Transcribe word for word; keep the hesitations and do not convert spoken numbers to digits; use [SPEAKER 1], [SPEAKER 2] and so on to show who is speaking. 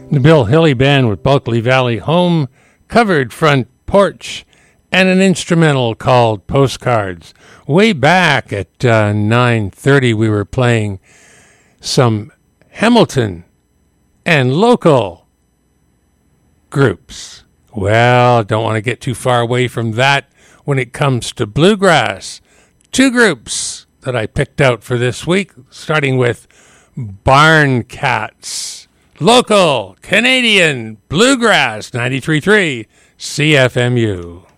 [SPEAKER 1] The Bill Hilly Band with Bulkley Valley Home, Covered Front Porch, and an instrumental called Postcards. Way back at uh, nine thirty, we were playing some Hamilton and local groups. Well, don't want to get too far away from that when it comes to bluegrass. Two groups that I picked out for this week, starting with Barn Cats. Local Canadian bluegrass, ninety-three point three C F M U.